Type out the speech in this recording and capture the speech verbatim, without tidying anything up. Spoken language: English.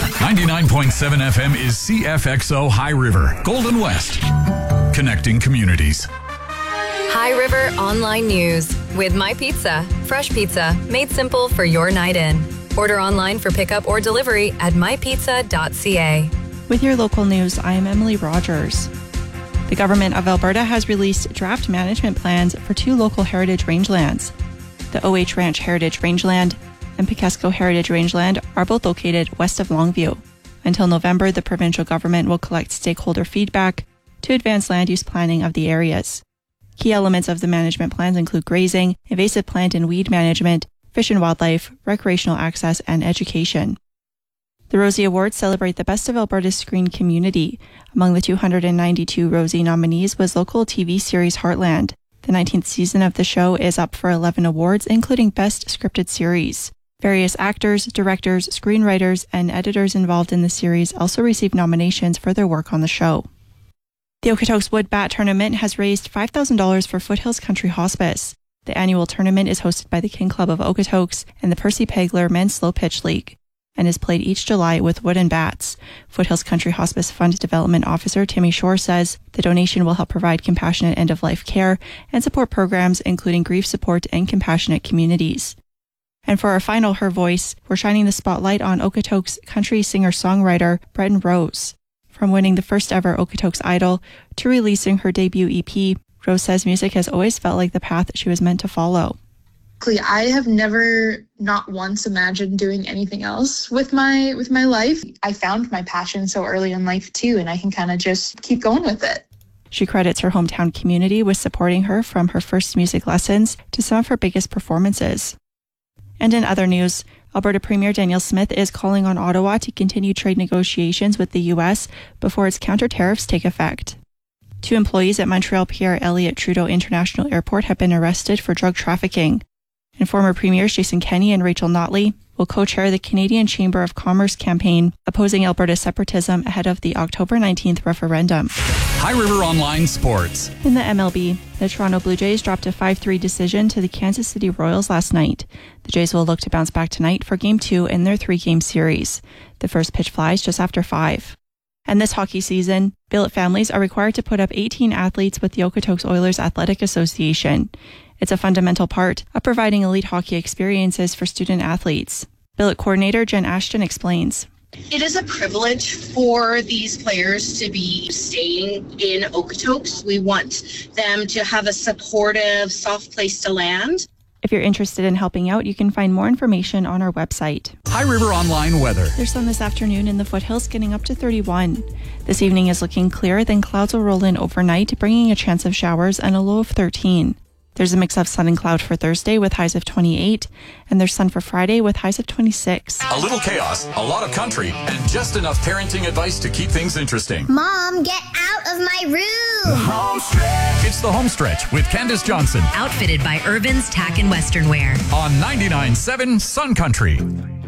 ninety-nine point seven F M is C F X O High River, Golden West. Connecting communities. High River Online News with My Pizza. Fresh pizza made simple for your night in. Order online for pickup or delivery at my pizza dot c a. With your local news, I am Emily Rogers. The Government of Alberta has released draft management plans for two local heritage rangelands. The O H Ranch Heritage Rangeland and Picasco Heritage Rangeland are both located west of Longview. Until November, the provincial government will collect stakeholder feedback to advance land use planning of the areas. Key elements of the management plans include grazing, invasive plant and weed management, fish and wildlife, recreational access, and education. The Rosie Awards celebrate the best of Alberta's screen community. Among the two hundred ninety-two Rosie nominees was local T V series Heartland. The nineteenth season of the show is up for eleven awards, including Best Scripted Series. Various actors, directors, screenwriters, and editors involved in the series also received nominations for their work on the show. The Okotoks Wood Bat Tournament has raised five thousand dollars for Foothills Country Hospice. The annual tournament is hosted by the King Club of Okotoks and the Percy Pegler Men's Slow Pitch League and is played each July with wooden bats. Foothills Country Hospice Fund Development Officer Timmy Shore says the donation will help provide compassionate end-of-life care and support programs including grief support and compassionate communities. And for our final Her Voice, we're shining the spotlight on Okotoks country singer-songwriter Bretton Rose. From winning the first ever Okotoks Idol to releasing her debut E P, Rose says music has always felt like the path she was meant to follow. I have never not once imagined doing anything else with my with my life. I found my passion so early in life too, and I can kind of just keep going with it. She credits her hometown community with supporting her from her first music lessons to some of her biggest performances. And in other news, Alberta Premier Danielle Smith is calling on Ottawa to continue trade negotiations with the U S before its counter-tariffs take effect. Two employees at Montreal Pierre Elliott Trudeau International Airport have been arrested for drug trafficking. And former Premiers Jason Kenney and Rachel Notley will co-chair the Canadian Chamber of Commerce campaign opposing Alberta's separatism ahead of the October nineteenth referendum. High River Online Sports. In the M L B, the Toronto Blue Jays dropped a five three decision to the Kansas City Royals last night. The Jays will look to bounce back tonight for Game two in their three-game series. The first pitch flies just after five. And this hockey season, billet families are required to put up eighteen athletes with the Okotoks Oilers Athletic Association. It's a fundamental part of providing elite hockey experiences for student athletes. Billet coordinator Jen Ashton explains. It is a privilege for these players to be staying in Okotoks. We want them to have a supportive, soft place to land. If you're interested in helping out, you can find more information on our website. High River Online weather. There's sun this afternoon in the foothills getting up to thirty-one. This evening is looking clear, then clouds will roll in overnight, bringing a chance of showers and a low of thirteen. There's a mix of sun and cloud for Thursday with highs of twenty-eight, and there's sun for Friday with highs of twenty-six. A little chaos, a lot of country, and just enough parenting advice to keep things interesting. Mom, get out of my room! The home stretch. It's the home stretch with Candace Johnson. Outfitted by Irvin's Tack and Western Wear. On ninety-nine point seven Sun Country.